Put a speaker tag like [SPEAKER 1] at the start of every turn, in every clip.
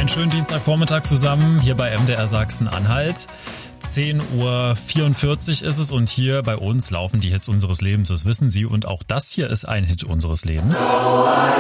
[SPEAKER 1] Einen schönen Dienstagvormittag zusammen hier bei MDR Sachsen-Anhalt. 10:44 Uhr ist es und hier bei uns laufen die Hits unseres Lebens, das wissen Sie. Und auch das hier ist ein Hit unseres Lebens. Haben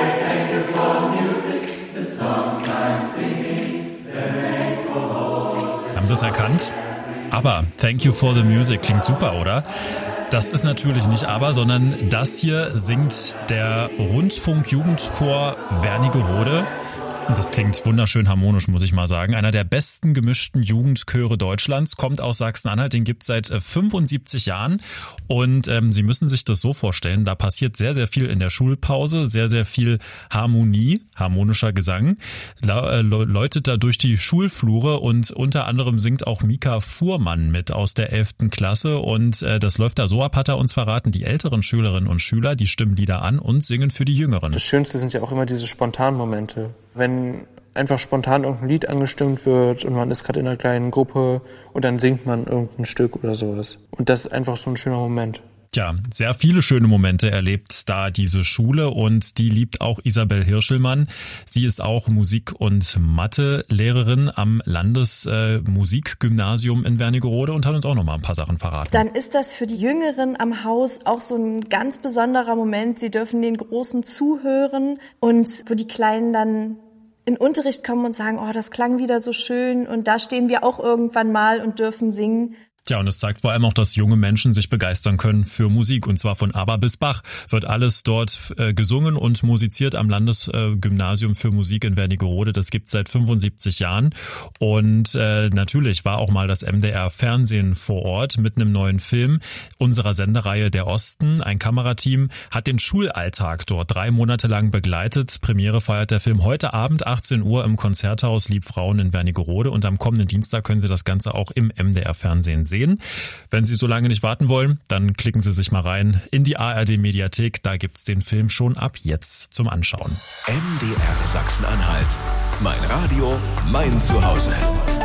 [SPEAKER 1] Sie es erkannt? Aber Thank You for the Music klingt super, oder? Das ist natürlich nicht aber, sondern das hier singt der Rundfunk-Jugendchor Wernigerode. Das klingt wunderschön harmonisch, muss ich mal sagen. Einer der besten gemischten Jugendchöre Deutschlands, kommt aus Sachsen-Anhalt, den gibt's seit 75 Jahren. Und Sie müssen sich das so vorstellen, da passiert sehr, sehr viel in der Schulpause, sehr, sehr viel Harmonie, harmonischer Gesang, läutet da durch die Schulflure und unter anderem singt auch Mika Fuhrmann mit aus der 11. Klasse. Und das läuft da so ab, hat er uns verraten, die älteren Schülerinnen und Schüler, die stimmen Lieder an und singen für die Jüngeren.
[SPEAKER 2] Das Schönste sind ja auch immer diese spontanen Momente. Wenn einfach spontan irgendein Lied angestimmt wird und man ist gerade in einer kleinen Gruppe und dann singt man irgendein Stück oder sowas. Und das ist einfach so ein schöner Moment.
[SPEAKER 1] Tja, sehr viele schöne Momente erlebt da diese Schule und die liebt auch Isabel Hirschelmann. Sie ist auch Musik- und Mathe-Lehrerin am Landesmusikgymnasium in Wernigerode und hat uns auch noch mal ein paar Sachen verraten.
[SPEAKER 3] Dann ist das für die Jüngeren am Haus auch so ein ganz besonderer Moment. Sie dürfen den Großen zuhören und wo die Kleinen dann in Unterricht kommen und sagen, oh, das klang wieder so schön und da stehen wir auch irgendwann mal und dürfen singen.
[SPEAKER 1] Ja, und es zeigt vor allem auch, dass junge Menschen sich begeistern können für Musik. Und zwar von Aber bis Bach wird alles dort gesungen und musiziert am Landesgymnasium für Musik in Wernigerode. Das gibt's seit 75 Jahren. Und natürlich war auch mal das MDR-Fernsehen vor Ort mit einem neuen Film unserer Sendereihe Der Osten. Ein Kamerateam hat den Schulalltag dort 3 Monate lang begleitet. Premiere feiert der Film heute Abend 18 Uhr im Konzerthaus Liebfrauen in Wernigerode. Und am kommenden Dienstag können Sie das Ganze auch im MDR-Fernsehen sehen. Wenn Sie so lange nicht warten wollen, dann klicken Sie sich mal rein in die ARD-Mediathek. Da gibt's den Film schon ab jetzt zum Anschauen.
[SPEAKER 4] MDR Sachsen-Anhalt. Mein Radio, mein Zuhause.